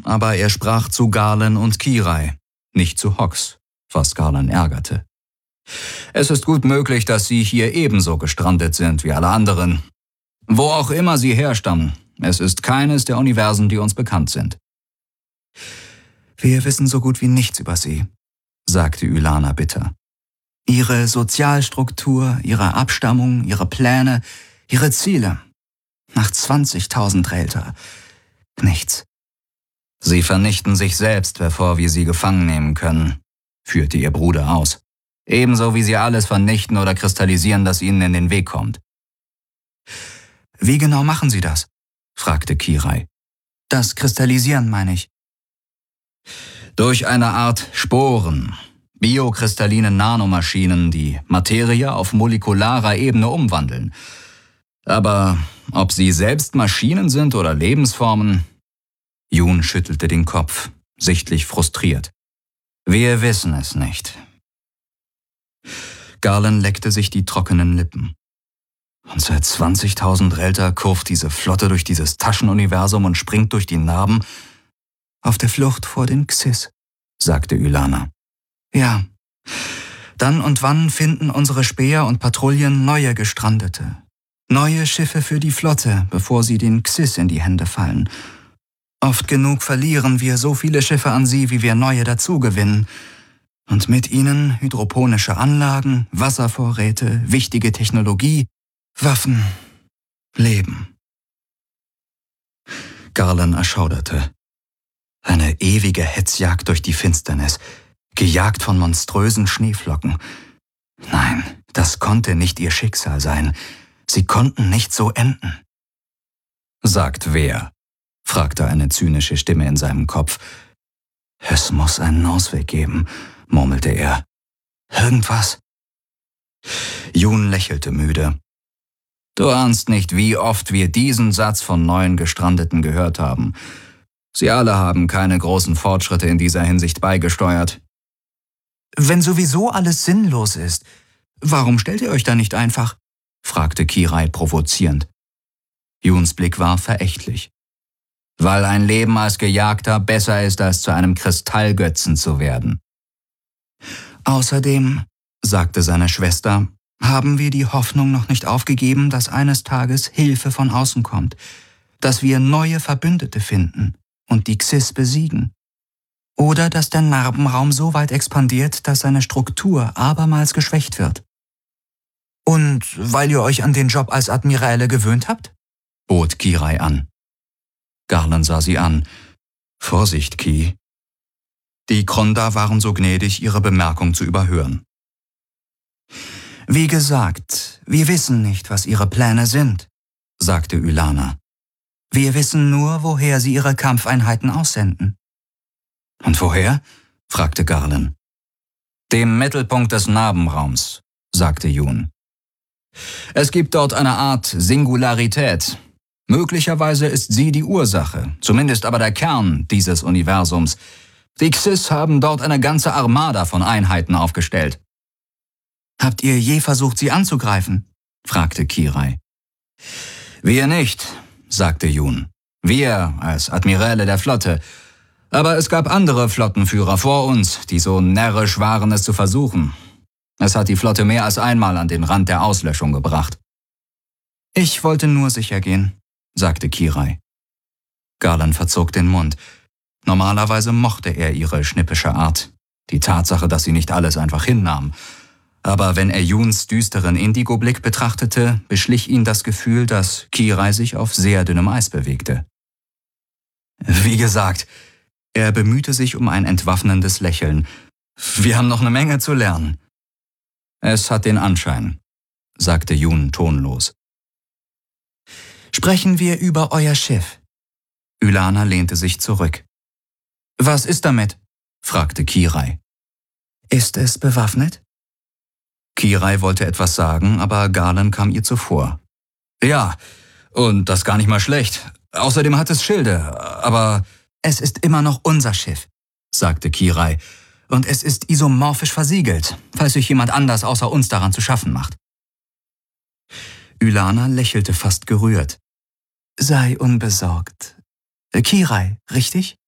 aber er sprach zu Garland und Kirai, nicht zu Hox, was Garland ärgerte. Es ist gut möglich, dass Sie hier ebenso gestrandet sind wie alle anderen. Wo auch immer Sie herstammen, es ist keines der Universen, die uns bekannt sind. Wir wissen so gut wie nichts über Sie, sagte Ylana bitter. Ihre Sozialstruktur, Ihre Abstammung, Ihre Pläne, Ihre Ziele. Nach 20.000 Relter. Nichts. Sie vernichten sich selbst, bevor wir Sie gefangen nehmen können, führte ihr Bruder aus. Ebenso wie Sie alles vernichten oder kristallisieren, das Ihnen in den Weg kommt. Wie genau machen Sie das? Fragte Kirai. Das Kristallisieren, meine ich. Durch eine Art Sporen, biokristalline Nanomaschinen, die Materie auf molekularer Ebene umwandeln. Aber ob sie selbst Maschinen sind oder Lebensformen? Jun schüttelte den Kopf, sichtlich frustriert. Wir wissen es nicht. Garland leckte sich die trockenen Lippen. Und seit 20.000 Relter kurft diese Flotte durch dieses Taschenuniversum und springt durch die Narben. Auf der Flucht vor den Xys, sagte Ylana. Ja, dann und wann finden unsere Späher und Patrouillen neue Gestrandete. Neue Schiffe für die Flotte, bevor sie den Xys in die Hände fallen. Oft genug verlieren wir so viele Schiffe an sie, wie wir neue dazugewinnen. Und mit ihnen hydroponische Anlagen, Wasservorräte, wichtige Technologie, Waffen, Leben. Garland erschauderte. Eine ewige Hetzjagd durch die Finsternis, gejagt von monströsen Schneeflocken. Nein, das konnte nicht ihr Schicksal sein. Sie konnten nicht so enden. Sagt wer? Fragte eine zynische Stimme in seinem Kopf. Es muss einen Ausweg geben, murmelte er. Irgendwas? Jun lächelte müde. Du ahnst nicht, wie oft wir diesen Satz von neuen Gestrandeten gehört haben. Sie alle haben keine großen Fortschritte in dieser Hinsicht beigesteuert. Wenn sowieso alles sinnlos ist, warum stellt ihr euch da nicht einfach? Fragte Kirai provozierend. Juns Blick war verächtlich. Weil ein Leben als Gejagter besser ist, als zu einem Kristallgötzen zu werden. Außerdem, sagte seine Schwester, haben wir die Hoffnung noch nicht aufgegeben, dass eines Tages Hilfe von außen kommt, dass wir neue Verbündete finden und die Xys besiegen. Oder dass der Narbenraum so weit expandiert, dass seine Struktur abermals geschwächt wird. Und weil ihr euch an den Job als Admiräle gewöhnt habt? Bot Kirai an. Garland sah sie an. Vorsicht, Ki. Die Kronda waren so gnädig, ihre Bemerkung zu überhören. Wie gesagt, wir wissen nicht, was ihre Pläne sind, sagte Ylana. Wir wissen nur, woher sie ihre Kampfeinheiten aussenden. Und woher? Fragte Garland. Dem Mittelpunkt des Narbenraums, sagte Jun. Es gibt dort eine Art Singularität. Möglicherweise ist sie die Ursache, zumindest aber der Kern dieses Universums. Die Xys haben dort eine ganze Armada von Einheiten aufgestellt. Habt ihr je versucht, sie anzugreifen? Fragte Kirai. Wir nicht, sagte Jun. Wir als Admiräle der Flotte. Aber es gab andere Flottenführer vor uns, die so närrisch waren, es zu versuchen. Es hat die Flotte mehr als einmal an den Rand der Auslöschung gebracht. Ich wollte nur sicher gehen, sagte Kirai. Garland verzog den Mund. Normalerweise mochte er ihre schnippische Art, die Tatsache, dass sie nicht alles einfach hinnahm. Aber wenn er Juns düsteren Indigo-Blick betrachtete, beschlich ihn das Gefühl, dass Kirai sich auf sehr dünnem Eis bewegte. Wie gesagt, er bemühte sich um ein entwaffnendes Lächeln. Wir haben noch eine Menge zu lernen. Es hat den Anschein, sagte Jun tonlos. Sprechen wir über euer Schiff. Ylana lehnte sich zurück. Was ist damit? Fragte Kirai. Ist es bewaffnet? Kirai wollte etwas sagen, aber Garland kam ihr zuvor. Ja, und das gar nicht mal schlecht. Außerdem hat es Schilde, aber... Es ist immer noch unser Schiff, sagte Kirai. Und es ist isomorphisch versiegelt, falls sich jemand anders außer uns daran zu schaffen macht. Ylana lächelte fast gerührt. Sei unbesorgt. Kirai, richtig?